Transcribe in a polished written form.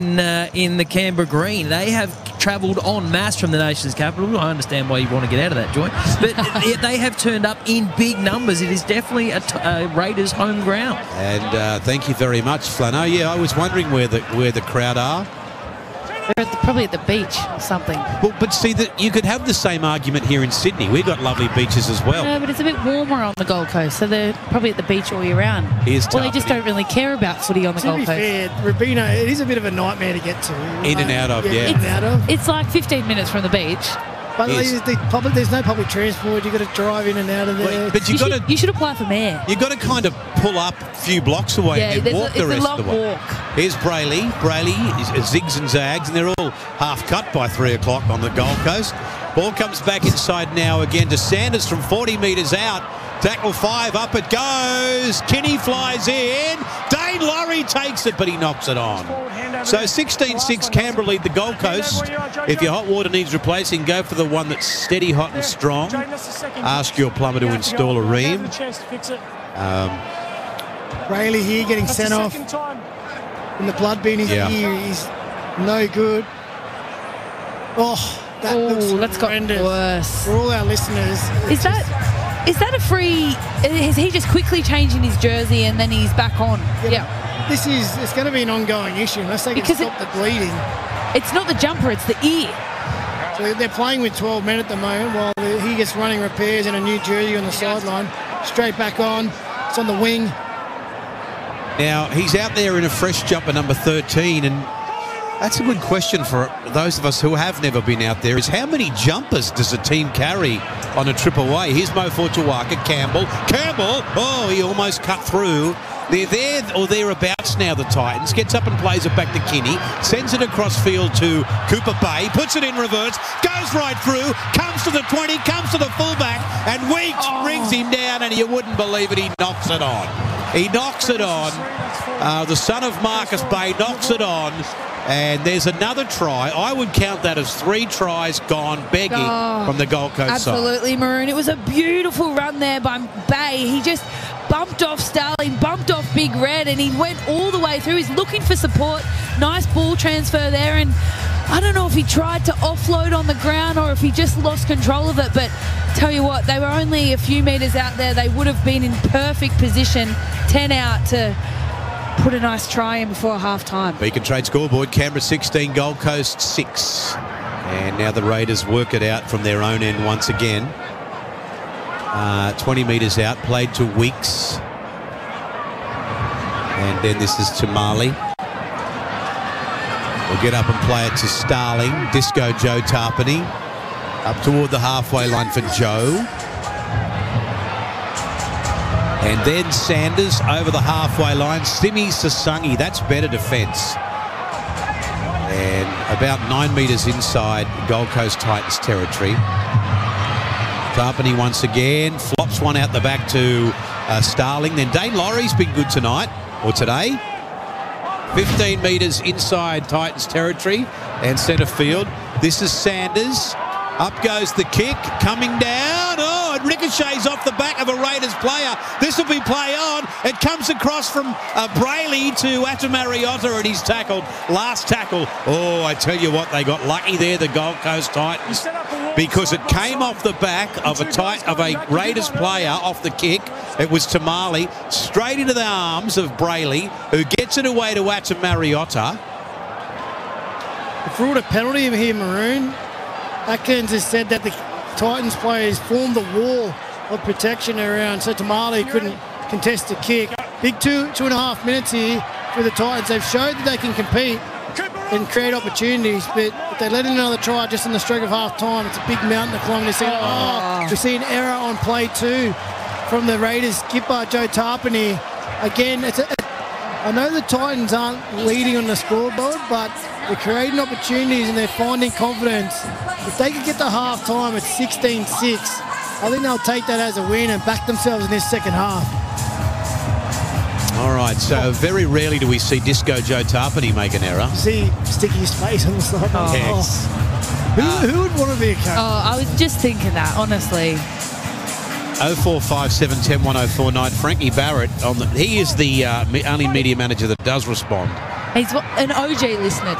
in the Canberra Green. They have travelled en masse from the nation's capital. I understand why you want to get out of that joint, but they have turned up in big numbers. It is definitely a Raiders home ground. And thank you very much, Flano. Yeah, I was wondering where the crowd are. They're probably at the beach or something. Well, but see, that you could have the same argument here in Sydney. We've got lovely beaches as well. No, but it's a bit warmer on the Gold Coast, so they're probably at the beach all year round. Well, they just don't really care about footy on the Gold Coast. To be fair, Robina, it is a bit of a nightmare to get to. In and out of, yeah. In and out of. It's like 15 minutes from the beach. But there's no public transport. You've got to drive in and out of there. But you should apply for mayor. You've got to kind of pull up a few blocks away and walk the rest of the way. Walk. Here's Brayley. Brayley zigs and zags, and they're all half cut by 3 o'clock on the Gold Coast. Ball comes back inside now again to Sanders from 40 metres out. Tackle 5, up it goes. Kinney flies in. Dane Laurie takes it, but he knocks it on. So 16-6, Canberra lead the Gold Coast. If your hot water needs replacing, go for the one that's steady, hot and strong. Ask your plumber to install a ream. Brayley here getting sent off. And the blood being in his ear is no good. Oh, that looks horrendous. Worse. For all our listeners. Is that a free? Is he just quickly changing his jersey and then he's back on? Yeah. It's going to be an ongoing issue unless they can stop the bleeding. It's not the jumper, it's the ear. So they're playing with 12 men at the moment while he gets running repairs in a new jersey on the sideline. Straight back on. It's on the wing. Now, he's out there in a fresh jumper, number 13, and that's a good question for those of us who have never been out there, is how many jumpers does a team carry on a trip away? Here's Mo Fortuaka, Campbell, oh, he almost cut through. They're there or thereabouts now, the Titans. Gets up and plays it back to Kinney. Sends it across field to Cooper Bay. Puts it in reverse. Goes right through. Comes to the 20. Comes to the fullback. And Weeks brings him down, and you wouldn't believe it. He knocks it on. He knocks it on. The son of Marcus Bay knocks it on. And there's another try. I would count that as 3 tries gone begging from the Gold Coast side. Absolutely, Maroon. It was a beautiful run there by Bay. He just bumped off Starling, bumped off Big Red, and he went all the way through. He's looking for support. Nice ball transfer there, and I don't know if he tried to offload on the ground or if he just lost control of it, but tell you what, they were only a few metres out there. They would have been in perfect position, 10 out, to put a nice try in before half-time. Beacon Trade scoreboard, Canberra 16, Gold Coast 6. And now the Raiders work it out from their own end once again. 20 metres out, played to Weeks. And then this is to Marley. We'll get up and play it to Starling. Disco Joe Tarpany. Up toward the halfway line for Joe. And then Sanders over the halfway line. Simi Sasangi, that's better defence. And about 9 metres inside Gold Coast Titans territory. Tarpany once again, flops one out the back to Starling. Then Dane Laurie's been good tonight, or today. 15 metres inside Titans territory and centre field. This is Sanders. Up goes the kick, coming down. Oh, it ricochets off the back of a Raiders player. This will be play on. It comes across from Brayley to Atamariota, and he's tackled. Last tackle. Oh, I tell you what, they got lucky there, the Gold Coast Titans, because it came off the back of a Raiders player off the kick. It was Tamale, straight into the arms of Brayley, who gets it away to Atamariota. If ruled a penalty here, Maroon. Atkins has said that the Titans players formed the wall of protection around, so Tamale couldn't contest the kick. Big 2.5 minutes here for the Titans. They've showed that they can compete and create opportunities, but if they let in another try just in the stroke of half time, it's a big mountain to climb. We see an error on play 2 from the Raiders skipper Joe Tarpany. Again, I know the Titans aren't leading on the scoreboard, but they're creating opportunities and they're finding confidence. If they could get to half-time at 16-6, I think they'll take that as a win and back themselves in this second half. All right, so very rarely do we see Disco Joe Tarpany make an error. See sticky his face on the sideline. Yes. Who would want to be a coach? I was just thinking that, honestly. 0457 10 1049. Frankie Barrett, he is the only media manager that does respond He's an OG listener